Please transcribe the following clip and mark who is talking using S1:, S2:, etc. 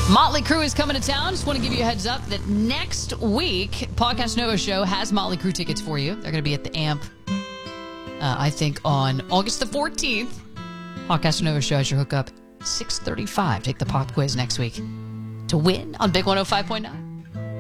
S1: Motley Crue is coming to town. Just want to give you a heads up that next week, Podcast Nova Show has Motley Crue tickets for you. They're going to be at the AMP, I think, on August the 14th. Podcast Nova Show has your hookup, 6:35. Take the pop quiz next week to win on Big 105.9.